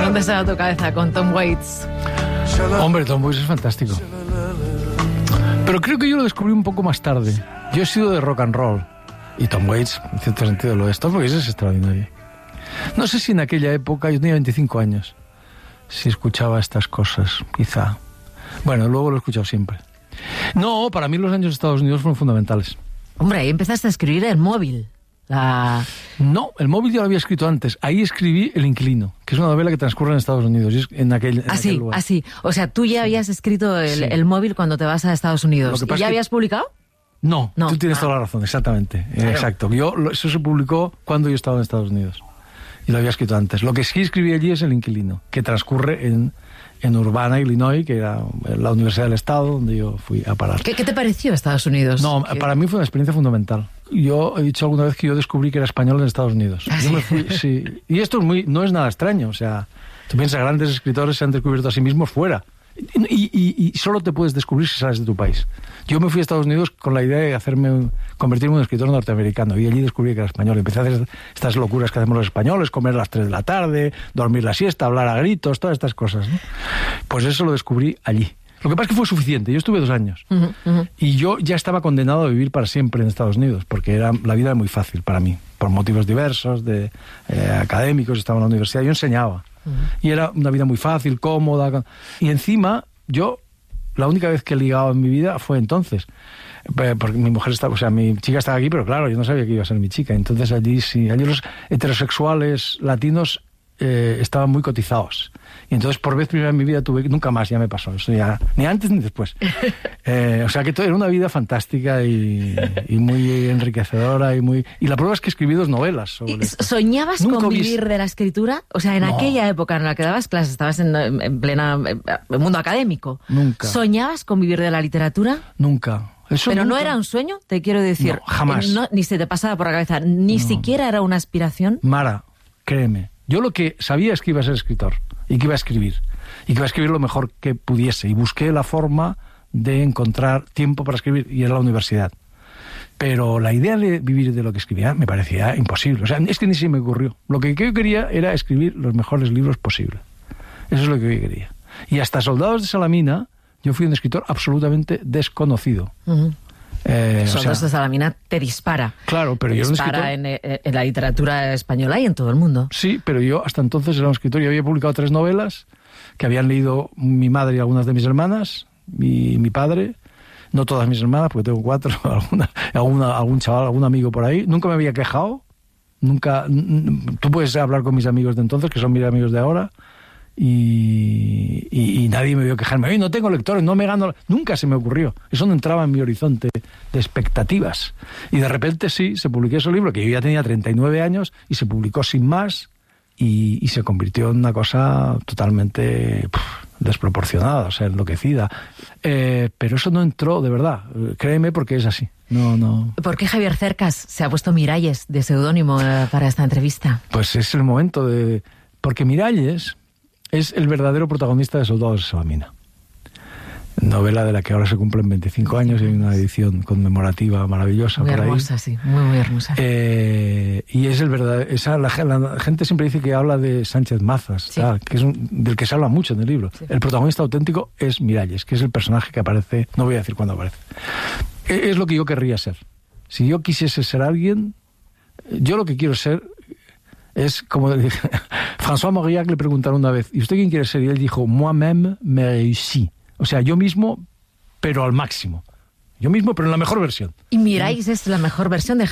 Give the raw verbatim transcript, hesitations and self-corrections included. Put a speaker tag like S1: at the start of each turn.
S1: dónde sale tu cabeza con Tom Waits?
S2: Hombre, Tom Waits es fantástico. Pero creo que yo lo descubrí un poco más tarde. Yo he sido de rock and roll. Y Tom Waits, en cierto sentido, lo es. Tom Waits es extraordinario. No sé si en aquella época, yo tenía veinticinco años, si escuchaba estas cosas, quizá. Bueno, luego lo he escuchado siempre. No, para mí los años de Estados Unidos fueron fundamentales.
S1: Hombre, ahí empezaste a escribir El móvil. La...
S2: No, El móvil ya lo había escrito antes. Ahí escribí El inquilino, que es una novela que transcurre en Estados Unidos, y es en aquel, en
S1: así,
S2: aquel lugar.
S1: Así, o sea, tú ya sí. habías escrito el, sí. el móvil cuando te vas a Estados Unidos. ¿Y ya que... habías publicado?
S2: No, no, tú tienes ah. toda la razón, exactamente. Claro. Exacto. Yo, eso se publicó cuando yo estaba en Estados Unidos. Y lo había escrito antes. Lo que sí escribí allí es El inquilino, que transcurre en, en Urbana, Illinois, que era la Universidad del Estado, donde yo fui a parar.
S1: ¿Qué, qué te pareció Estados Unidos?
S2: No,
S1: ¿Qué?
S2: Para mí fue una experiencia fundamental. Yo he dicho alguna vez que yo descubrí que era español en Estados Unidos.
S1: ¿Ah,
S2: yo
S1: sí?
S2: me fui, sí. Y esto es muy, no es nada extraño. O sea, tú piensas, grandes escritores se han descubierto a sí mismos fuera. Y, y, y solo te puedes descubrir si sales de tu país. Yo me fui a Estados Unidos con la idea de hacerme convertirme en un escritor norteamericano, y allí descubrí que era español. Empecé a hacer estas locuras que hacemos los españoles: comer a las tres de la tarde, dormir la siesta, hablar a gritos, todas estas cosas, ¿no? Pues eso lo descubrí allí. Lo que pasa es que fue suficiente. Yo estuve dos años uh-huh, uh-huh. y yo ya estaba condenado a vivir para siempre en Estados Unidos, porque era, la vida era muy fácil para mí, por motivos diversos, de eh, académicos. Estaba en la universidad, yo enseñaba. Y era una vida muy fácil, cómoda. Y encima, yo, la única vez que he ligado en mi vida fue entonces. Porque mi mujer estaba, o sea, mi chica estaba aquí, pero claro, yo no sabía que iba a ser mi chica. Entonces allí sí, allí los heterosexuales latinos eh, estaban muy cotizados. Y entonces por vez primera en mi vida tuve, nunca más ya me pasó, eso ya, ni antes ni después. Eh, o sea que todo, era una vida fantástica y, y muy enriquecedora y muy... Y la prueba es que escribí dos novelas sobre esto.
S1: ¿Soñabas nunca con vivir vis... de la escritura? O sea, en no. aquella época en la que dabas clases, estabas en, en plena en mundo académico.
S2: Nunca.
S1: ¿Soñabas con vivir de la literatura?
S2: Nunca. Eso
S1: Pero
S2: nunca.
S1: no era un sueño, te quiero decir.
S2: No, jamás.
S1: No, ni se te pasaba por la cabeza, ni no. siquiera era una aspiración.
S2: Mara, créeme, yo lo que sabía es que iba a ser escritor y que iba a escribir y que iba a escribir lo mejor que pudiese, y busqué la forma de encontrar tiempo para escribir, y era la universidad. Pero la idea de vivir de lo que escribía me parecía imposible. O sea, es que ni se me ocurrió. Lo que yo quería era escribir los mejores libros posibles. Eso es lo que yo quería. Y hasta Soldados de Salamina yo fui un escritor absolutamente desconocido. Uh-huh. Eh,
S1: Soldados
S2: o sea,
S1: de Salamina te dispara.
S2: Claro, pero
S1: te
S2: yo era un escritor...
S1: dispara en, en la literatura española y en todo el mundo.
S2: Sí, pero yo hasta entonces era un escritor. Yo había publicado tres novelas que habían leído mi madre y algunas de mis hermanas, mi, mi padre, no todas mis hermanas, porque tengo cuatro, alguna, alguna, algún chaval, algún amigo por ahí. Nunca me había quejado, nunca... Tú puedes hablar con mis amigos de entonces, que son mis amigos de ahora, y, y, y nadie me vio quejarme. Oye, no tengo lectores, no me gano... Nunca se me ocurrió. Eso no entraba en mi horizonte de expectativas. Y de repente sí, se publicó ese libro, que yo ya tenía treinta y nueve años, y se publicó sin más, y, y se convirtió en una cosa totalmente puf, desproporcionada, o sea, enloquecida. Eh, pero eso no entró de verdad, créeme, porque es así. No, no.
S1: ¿Por qué Javier Cercas se ha puesto Miralles de seudónimo eh, para esta entrevista?
S2: Pues es el momento de... Porque Miralles es el verdadero protagonista de Soldados de Salamina. Novela de la que ahora se cumplen veinticinco años, y hay una edición conmemorativa maravillosa
S1: muy
S2: por ahí. Muy
S1: hermosa, sí, muy, muy hermosa.
S2: Eh, y es el verdadero... Esa, la, la gente siempre dice que habla de Sánchez Mazas, sí. tal, que es un, del que se habla mucho en el libro. Sí. El protagonista auténtico es Miralles, que es el personaje que aparece... No voy a decir cuándo aparece. Es lo que yo querría ser. Si yo quisiese ser alguien, yo lo que quiero ser es, como dije, François Mauriac le preguntaron una vez, ¿y usted quién quiere ser? Y él dijo, moi-même me réussi. O sea, yo mismo, pero al máximo. Yo mismo, pero en la mejor versión.
S1: Y Miralles ¿sí? es la mejor versión de